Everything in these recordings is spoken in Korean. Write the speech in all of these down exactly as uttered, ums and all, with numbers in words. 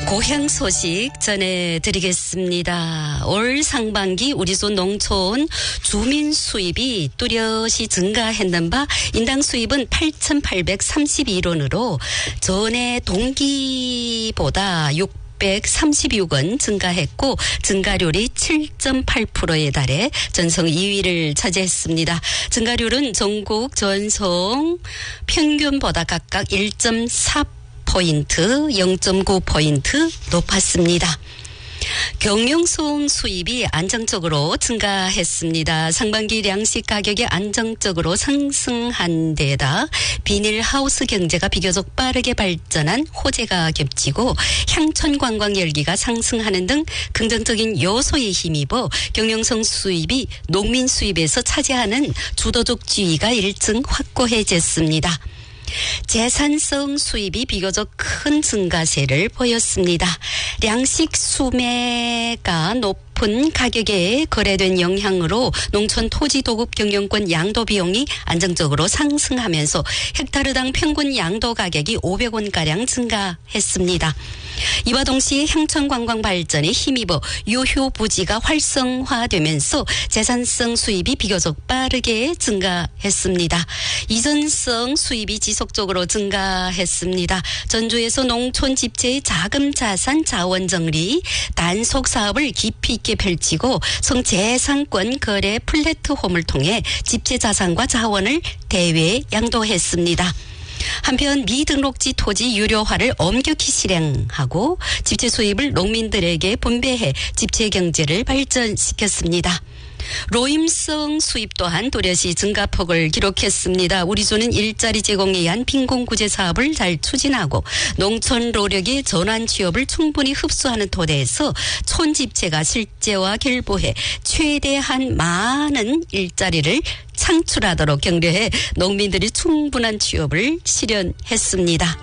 고향 소식 전해드리겠습니다. 올 상반기 우리 소 농촌 주민 수입이 뚜렷이 증가했는 바 인당 수입은 팔천팔백삼십일 원으로 전해 동기보다 육백삼십육 원 증가했고 증가율이 칠 점 팔 퍼센트에 달해 전성 이 위를 차지했습니다. 증가율은 전국 전성 평균보다 각각 일 점 사 포인트, 영 점 구 포인트 높았습니다. 경영성 수입이 안정적으로 증가했습니다. 상반기 양식 가격이 안정적으로 상승한 데다 비닐하우스 경제가 비교적 빠르게 발전한 호재가 겹치고 향촌 관광 열기가 상승하는 등 긍정적인 요소에 힘입어 경영성 수입이 농민 수입에서 차지하는 주도적 지위가 일층 확고해졌습니다. 재산성 수입이 비교적 큰 증가세를 보였습니다. 양식 수매가 높은 가격에 거래된 영향으로 농촌 토지 도급 경영권 양도 비용이 안정적으로 상승하면서 헥타르당 평균 양도 가격이 오백 원가량 증가했습니다. 이와 동시에 향촌 관광 발전에 힘입어 유휴 부지가 활성화되면서 재산성 수입이 비교적 빠르게 증가했습니다. 이전성 수입이 지속적으로 증가했습니다. 전주에서 농촌 집체의 자금 자산 자원 정리 단속 사업을 깊이 있게 펼치고 성재산권 거래 플랫폼을 통해 집체 자산과 자원을 대외 양도했습니다. 한편 미등록지 토지 유료화를 엄격히 실행하고 집체 수입을 농민들에게 분배해 집체 경제를 발전시켰습니다. 로임성 수입 또한 또렷이 증가폭을 기록했습니다. 우리 조는 일자리 제공에 의한 빈곤구제 사업을 잘 추진하고 농촌 노력의 전환 취업을 충분히 흡수하는 토대에서 촌집체가 실제와 결부해 최대한 많은 일자리를 창출하도록 격려해 농민들이 충분한 취업을 실현했습니다.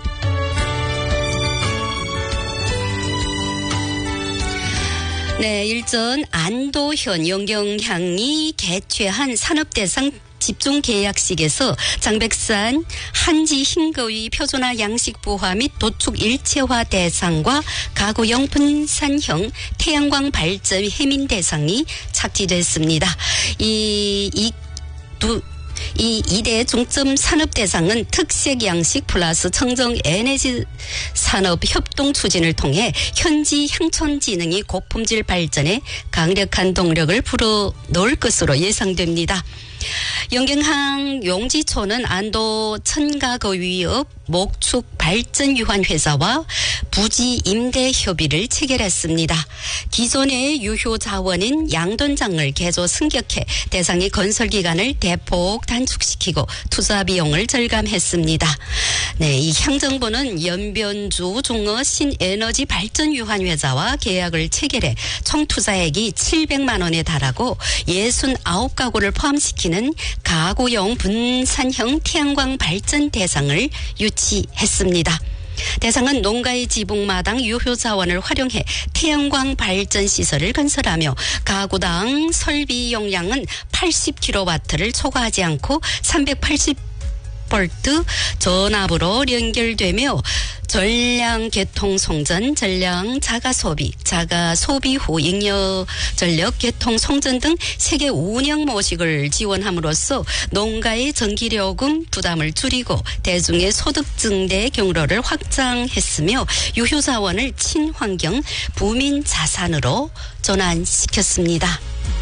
네, 일전 안도현 영경향이 개최한 산업대상 집중계약식에서 장백산 한지 흰거위 표준화 양식 부화 및 도축 일체화 대상과 가구용 분산형 태양광 발전 해민 대상이 착지됐습니다. 이, 이, 두, 이 이대 중점 산업 대상은 특색 양식 플러스 청정 에너지 산업 협동 추진을 통해 현지 향촌 지능이 고품질 발전에 강력한 동력을 불어넣을 것으로 예상됩니다. 영경항 용지초는 안도 천가거위업 목축 발전 유한 회사와 부지 임대 협의를 체결했습니다. 기존의 유효 자원인 양돈장을 개조 승격해 대상의 건설 기간을 대폭 단축시키고 투자 비용을 절감했습니다. 네, 이 향정부는 연변주 중어 신에너지 발전 유한 회사와 계약을 체결해 총 투자액이 칠백만 원에 달하고 육십구 가구를 포함시키는 가구용 분산형 태양광 발전 대상을 유치했습니다. 대상은 농가의 지붕마당 유효 자원을 활용해 태양광 발전 시설을 건설하며 가구당 설비 용량은 팔십 킬로와트를 초과하지 않고 삼백팔십 볼트 전압으로 연결되며 전량 개통 송전, 전량 자가 소비, 자가 소비 후 잉여 전력 개통 송전 등 세계 운영 모식을 지원함으로써 농가의 전기요금 부담을 줄이고 대중의 소득 증대 경로를 확장했으며 유효 자원을 친환경 부민 자산으로 전환시켰습니다.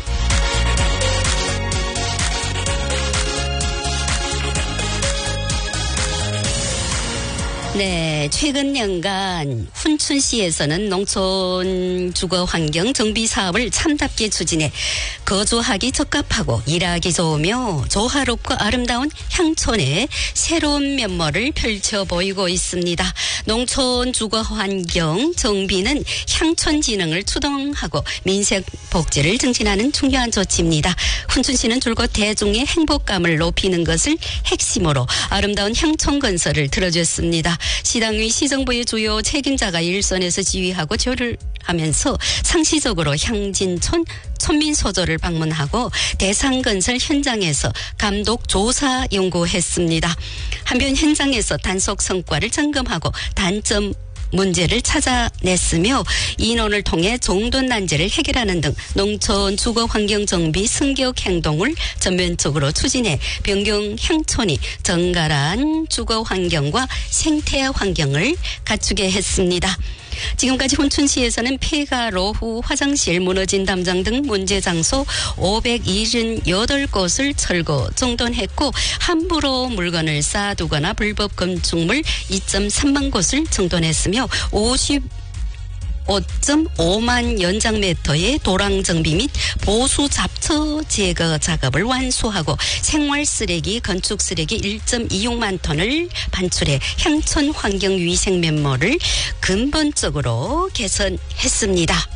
네, 최근 년간 훈춘시에서는 농촌 주거 환경 정비 사업을 참답게 추진해 거주하기 적합하고 일하기 좋으며 조화롭고 아름다운 향촌의 새로운 면모를 펼쳐 보이고 있습니다. 농촌 주거 환경 정비는 향촌 진흥을 추동하고 민생 복지를 증진하는 중요한 조치입니다. 훈춘시는 줄곧 대중의 행복감을 높이는 것을 핵심으로 아름다운 향촌 건설을 들어줬습니다. 시당의 시정부의 주요 책임자가 일선에서 지휘하고 조율하면서 상시적으로 향진촌 천민소조를 방문하고 대상건설 현장에서 감독 조사 연구했습니다. 한편 현장에서 단속 성과를 점검하고 단점 문제를 찾아냈으며 인원을 통해 정돈 난제를 해결하는 등 농촌 주거 환경 정비 승격 행동을 전면적으로 추진해 변경 향촌이 정갈한 주거 환경과 생태 환경을 갖추게 했습니다. 지금까지 훈춘시에서는 폐가, 로후, 화장실, 무너진 담장 등 문제 장소 오백칠십팔 곳을 철거, 정돈했고 함부로 물건을 쌓아두거나 불법 건축물 이점삼만 곳을 정돈했으며 오십오 점 오만 연장미터의 도랑 정비 및 보수 잡초 제거 작업을 완수하고 생활 쓰레기, 건축 쓰레기 일점이육만 톤을 반출해 향촌 환경 위생 면모를 근본적으로 개선했습니다.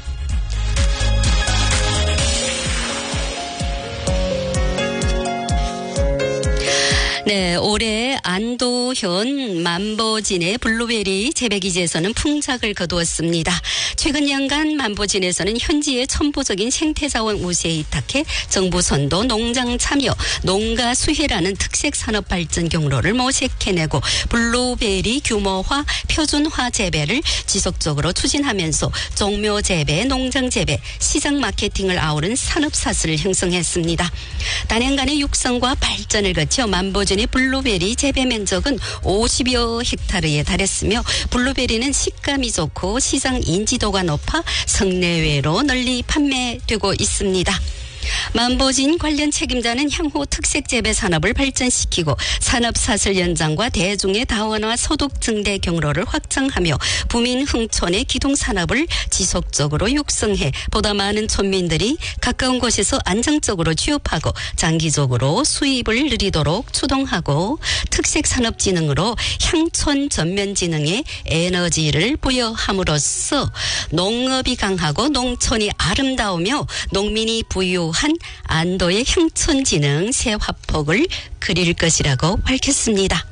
네, 올해 안도현 만보진의 블루베리 재배기지에서는 풍작을 거두었습니다. 최근 연간 만보진에서는 현지의 천부적인 생태자원 우세에 이탁해 정부 선도 농장 참여, 농가 수혜라는 특색 산업 발전 경로를 모색해내고 블루베리 규모화, 표준화 재배를 지속적으로 추진하면서 종묘 재배, 농장 재배, 시장 마케팅을 아우른 산업 사슬을 형성했습니다. 단연간의 육성과 발전을 거쳐 만보진의 블루베리 재배 면적은 오십여 헥타르에 달했으며 블루베리는 식감이 좋고 시장 인지도가 높아 성내외로 널리 판매되고 있습니다. 만보진 관련 책임자는 향후 특색 재배 산업을 발전시키고 산업 사슬 연장과 대중의 다원화 소득 증대 경로를 확장하며 부민 흥촌의 기동 산업을 지속적으로 육성해 보다 많은 촌민들이 가까운 곳에서 안정적으로 취업하고 장기적으로 수입을 누리도록 추동하고 특색 산업 진흥으로 향촌 전면 진흥에 에너지를 부여함으로써 농업이 강하고 농촌이 아름다우며 농민이 부유한 안도의 향촌진흥 새 화폭을 그릴 것이라고 밝혔습니다.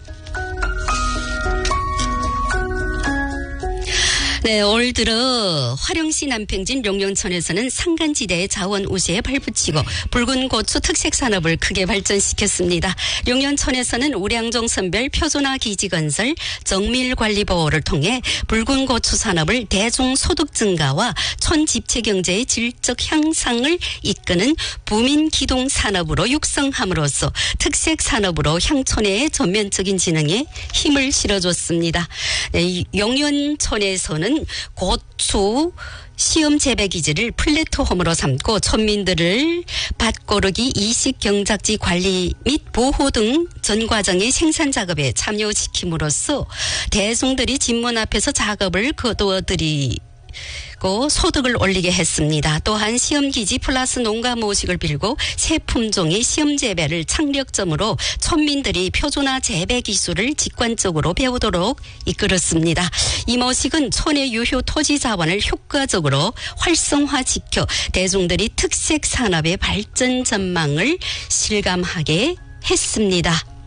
네, 올 들어 화령시 남평진 용련촌에서는 산간지대의 자원 우세에 발붙이고 붉은 고추 특색 산업을 크게 발전시켰습니다. 용련촌에서는 우량종 선별 표준화 기지 건설, 정밀 관리 보호를 통해 붉은 고추 산업을 대중 소득 증가와 촌 집체 경제의 질적 향상을 이끄는 부민 기동 산업으로 육성함으로써 특색 산업으로 향촌의 전면적인 진흥에 힘을 실어줬습니다. 네, 용련촌에서는 고추 시험 재배 기지를 플랫폼으로 삼고 촌민들을 밭고르기, 이식 경작지 관리 및 보호 등 전 과정의 생산 작업에 참여시킴으로써 대중들이 집문 앞에서 작업을 거두어들이 고 소득을 올리게 했습니다. 또한 시험기지 플러스 농가 모식을 빌고 새 품종의 시험 재배를 창력점으로 촌민들이 표준화 재배 기술을 직관적으로 배우도록 이끌었습니다. 이 모식은 촌의 유효 토지 자원을 효과적으로 활성화시켜 대중들이 특색 산업의 발전 전망을 실감하게 했습니다.